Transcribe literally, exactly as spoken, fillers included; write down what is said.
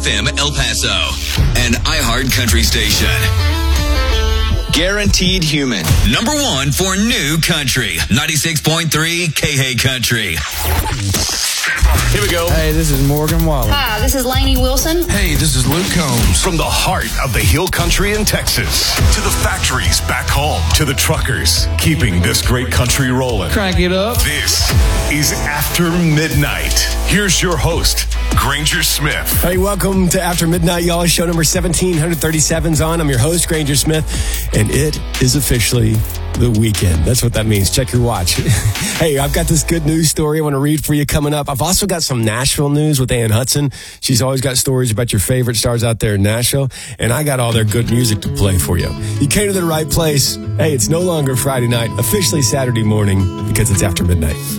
F M El Paso, an iHeart Country station. Guaranteed Human. Number one for new country. ninety-six point three K H Country. Here we go. Hey, this is Morgan Wallen. Hi, this is Lainey Wilson. Hey, this is Luke Combs. From the heart of the Hill Country in Texas to the factories back home to the truckers keeping this great country rolling. Crank it up. This is After Midnight. Here's your host, Granger Smith. Hey, welcome to After Midnight, y'all. Show number seventeen thirty-seven's on. I'm your host, Granger Smith, and it is officially the weekend. That's what that means. Check your watch. Hey, I've got this good news story I want to read for you coming up. I've also got some Nashville news with Ann Hudson. She's always got stories about your favorite stars out there in Nashville, and I got all their good music to play for you. You came to the right place. Hey, it's no longer Friday night, officially Saturday morning, because it's After Midnight.